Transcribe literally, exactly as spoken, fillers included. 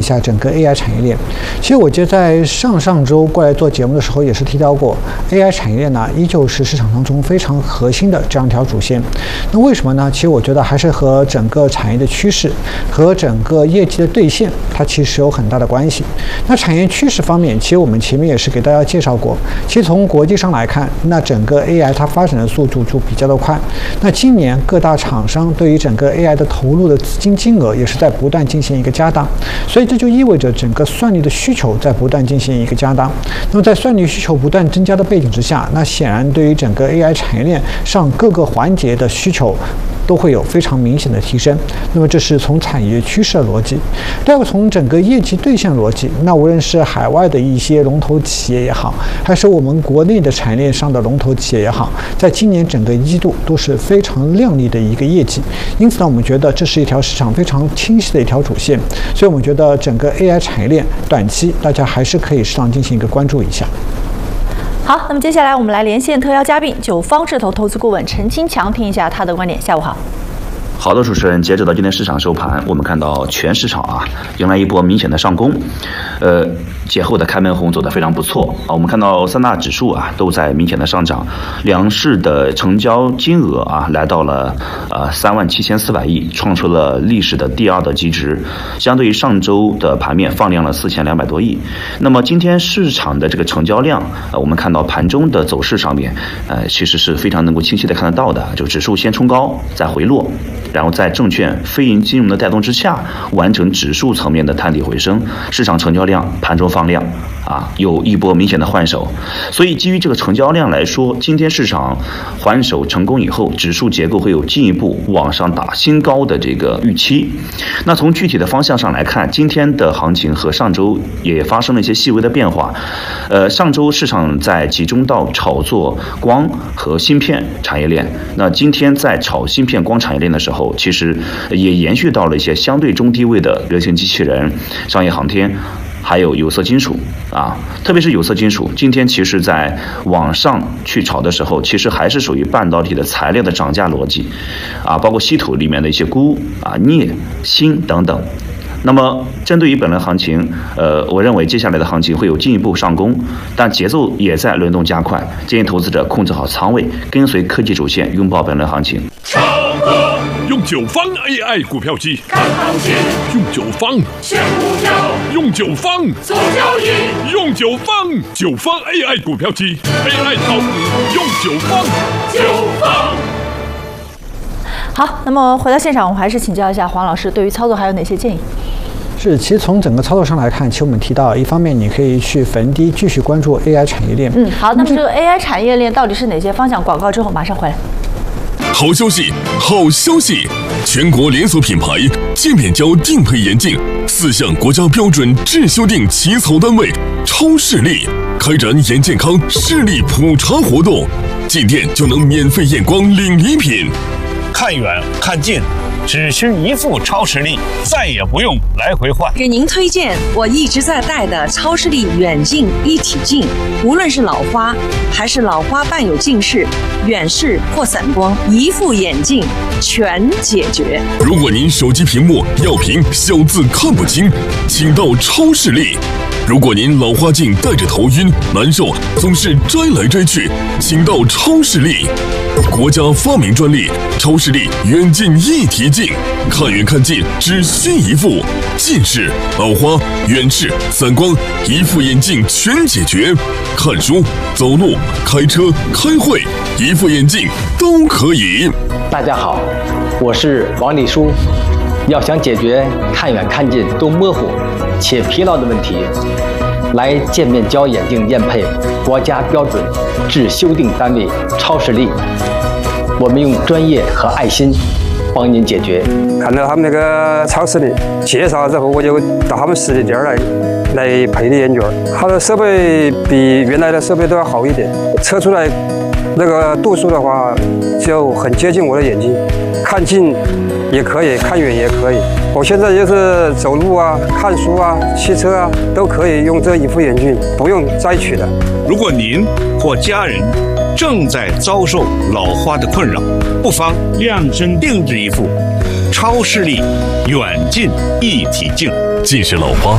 下整个 A I 产业链。其实我记得在上上周过来做节目的时候也是提到过 ，A I 产业链呢依旧是市场当中非常核心的这样一条主线。那为什么呢？其实我觉得还是和整个产业的趋势和整个业绩的兑现，它其实有很大的关系。那产业趋势方面，其实我们前面也是给大家介绍过。其实从国际上来看，那整个 A I 它发展的速度就比较的快。那今年各大厂商对于整个 A I 的投入的资金金额也是在不断进行一个加大，所以这就意味着整个算力的需求在不断进行一个加大。那么在算力需求不断增加的背景之下，那显然对于整个 A I 产业链上各个环节的需求都会有非常明显的提升。那么这是从产业趋势的逻辑。第二个，从整个业绩兑现逻辑，那无论是海外的一些龙头企业也好，还是我们国内的产业链上的龙头企业也好，在今年整个一季度都是非常亮丽的一个业绩。因此呢，我们觉得这是一条市场非常清晰的一条主线。所以我们觉得整个 A I 产业链短期大家还是可以适当进行一个关注一下。 好，那么接下来我们来连线特邀嘉宾九方智投投资顾问陈清强，听一下他的观点。下午好。 好的，主持人，截止到今天市场收盘，我们看到全市场啊迎来一波明显的上攻，呃，节后的开门红走得非常不错啊。我们看到三大指数啊都在明显的上涨，两市的成交金额啊来到了呃三万七千四百亿，创出了历史的第二的极值，相对于上周的盘面放量了四千两百多亿。那么今天市场的这个成交量，呃，我们看到盘中的走势上面，呃，其实是非常能够清晰的看得到的，就指数先冲高再回落。然后在证券、非银金融的带动之下，完成指数层面的探底回升，市场成交量盘中放量，啊，有一波明显的换手。所以基于这个成交量来说，今天市场换手成功以后，指数结构会有进一步往上打新高的这个预期。那从具体的方向上来看，今天的行情和上周也发生了一些细微的变化。呃，上周市场在集中到炒作光和芯片产业链，那今天在炒芯片光产业链的时候，其实也延续到了一些相对中低位的人形机器人、商业航天，还有有色金属啊，特别是有色金属，今天其实在往上去炒的时候，其实还是属于半导体的材料的涨价逻辑啊，包括稀土里面的一些钴啊、镍、锌等等。那么，针对于本轮行情，呃，我认为接下来的行情会有进一步上攻，但节奏也在轮动加快，建议投资者控制好仓位，跟随科技主线，拥抱本轮行情。 用九方 A I 股票机看行情，用九方选股票，用九方做交易，用九方九方 A I 股票机 ，A I 炒股用九方九方。 好，那么回到现场，我还是请教一下黄老师，对于操作还有哪些建议？ 是，其实从整个操作上来看，其实我们提到，一方面你可以去逢低继续关注 A I 产业链。 嗯，好，那么这个 A I 产业链到底是哪些方向？广告之后马上回来。 好消息，好消息！全国连锁品牌界面胶定配眼镜四项国家标准质修订起草单位超视力开展眼健康视力普查活动，进店就能免费验光领礼品。 看远看近，只需一副超视力，再也不用来回换。 给您推荐我一直在戴的超视力远近一体镜，无论是老花还是老花伴有近视、远视或散光，一副眼镜全解决。 如果您手机屏幕要屏小字看不清，请到超视力。如果您老花镜戴着头晕难受，总是摘来摘去，请到超视力。国家发明专利超视力远近一体镜，看远看近只需一副，近视、老花、远视、散光，一副眼镜全解决。看书、走路、开车、开会，一副眼镜都可以。 大家好，我是王立书。要想解决看远看近都模糊且疲劳的问题，来界面胶眼镜验配国家标准质修订单位超视力，我们用专业和爱心帮您解决。 看到他们那个超视力介绍之后，我就到他们实体店来来配的眼镜，它的设备比原来的设备都要好一点，测出来那个度数的话就很接近我的眼睛，看近也可以，看远也可以。我现在就是走路啊、看书啊、骑车啊，都可以用这一副眼镜，不用摘取的。 如果您或家人正在遭受老花的困扰，不妨量身定制一副超视力远近一体镜。 近视老花